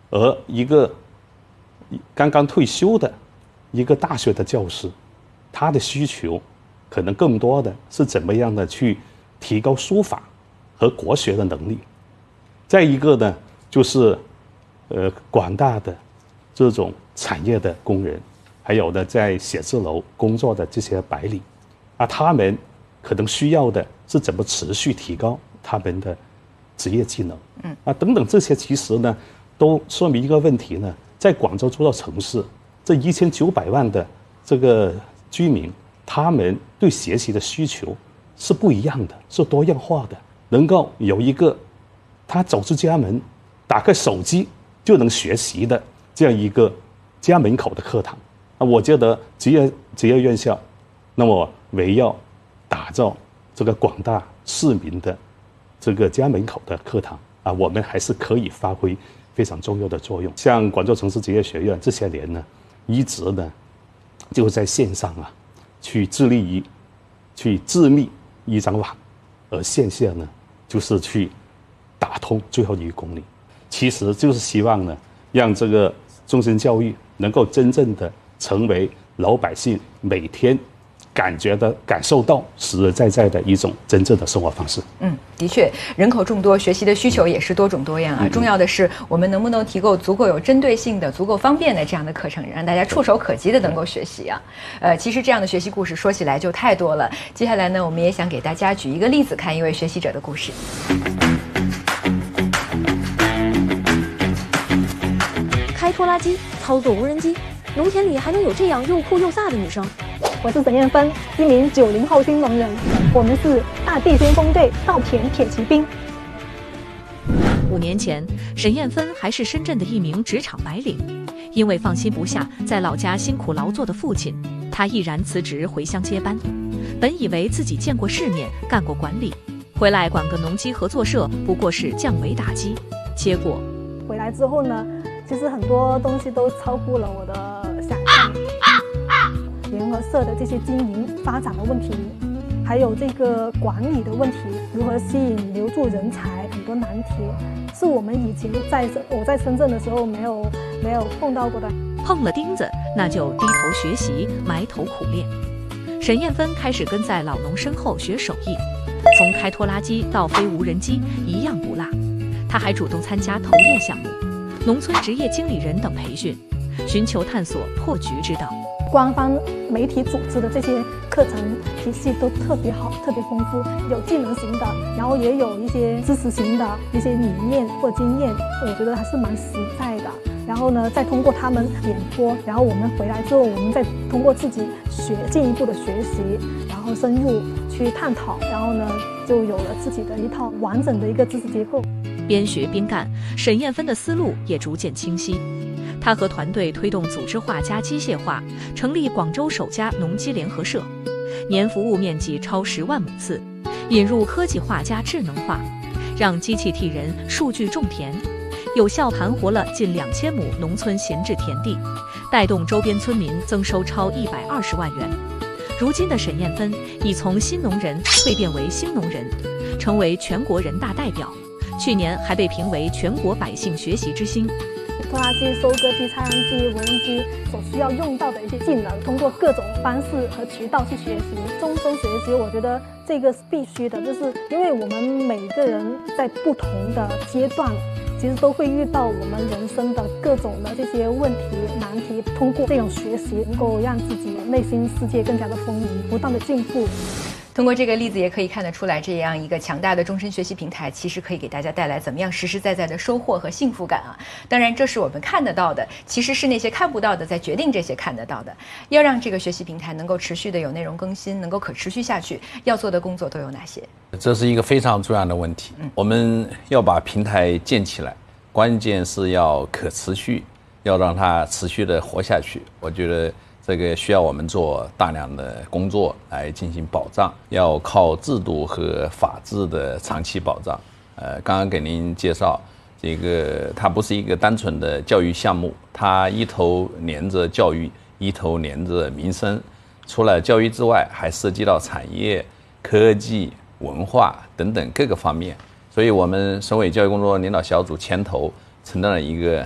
而一个刚刚退休的一个大学的教师，他的需求可能更多的是怎么样的去提高书法和国学的能力。再一个呢，就是广大的这种产业的工人，还有的在写字楼工作的这些白领，他们可能需要的是怎么持续提高他们的职业技能，等等这些其实呢，都说明一个问题呢，在广州这座城市，这1900万的这个居民，他们对学习的需求是不一样的，是多样化的，能够有一个他走出家门，打开手机就能学习的这样一个家门口的课堂。我觉得职业院校，那么围绕打造这个广大市民的这个家门口的课堂我们还是可以发挥非常重要的作用。像广州城市职业学院这些年呢，一直呢就在线上去致力于去致密一张网，而线下呢就是去打通最后1公里。其实就是希望呢，让这个终身教育能够真正的成为老百姓每天感受到实实在在的一种真正的生活方式。 的确，人口众多，学习的需求也是多种多样重要的是，我们能不能提供足够有针对性的、足够方便的这样的课程，让大家触手可及的能够学习其实这样的学习故事说起来就太多了。接下来呢，我们也想给大家举一个例子，看一位学习者的故事。 开拖拉机，操作无人机，农田里还能有这样又酷又飒的女生。 我是沈艳芬，一名90后新农人，我们是大地先锋队稻田铁骑兵。 5年前，沈艳芬还是深圳的一名职场白领，因为放心不下在老家辛苦劳作的父亲，她毅然辞职回乡接班。本以为自己见过世面，干过管理，回来管个农机合作社不过是降维打击，结果回来之后呢，其实很多东西都超乎了我的想象。联合社的这些经营发展的问题，还有这个管理的问题，如何吸引留住人才，很多难题是我们以前我在深圳的时候没有碰到过的。 碰了钉子，那就低头学习，埋头苦练。沈艳芬开始跟在老农身后学手艺，从开拖拉机到飞无人机一样不落。她还主动参加投研项目、农村职业经理人等培训，寻求探索破局之道。 官方媒体组织的这些课程体系都特别好，特别丰富，有技能型的，然后也有一些知识型的一些理念或经验，我觉得还是蛮实在的。然后呢，再通过他们点拨，然后我们回来之后，我们再通过自己进一步的学习，然后深入去探讨，然后呢，就有了自己的一套完整的一个知识结构。 边学边干，沈艳芬的思路也逐渐清晰。他和团队推动组织化加机械化，成立广州首家农机联合社，年服务面积超10万亩次，引入科技化加智能化，让机器替人，数据种田，有效盘活了近2000亩农村闲置田地，带动周边村民增收超120万元。如今的沈艳芬已从新农人蜕变为新农人，成为全国人大代表，去年还被评为全国百姓学习之星。 拖拉机、收割机、插秧机、无人机所需要用到的一些技能，通过各种方式和渠道去学习，终身学习，我觉得这个是必须的，就是因为我们每个人在不同的阶段，其实都会遇到我们人生的各种的这些问题、难题，通过这种学习，能够让自己内心世界更加的丰盈，不断的进步。 通过这个例子也可以看得出来，这样一个强大的终身学习平台其实可以给大家带来怎么样实实在在的收获和幸福感当然这是我们看得到的，其实是那些看不到的在决定这些看得到的。要让这个学习平台能够持续的有内容更新，能够可持续下去，要做的工作都有哪些？ 这是一个非常重要的问题我们要把平台建起来，关键是要可持续，要让它持续的活下去。我觉得这个需要我们做大量的工作来进行保障，要靠制度和法治的长期保障。刚刚给您介绍，这个它不是一个单纯的教育项目，它一头连着教育，一头连着民生。除了教育之外，还涉及到产业、科技、文化等等各个方面。所以我们省委教育工作领导小组牵头承担了一个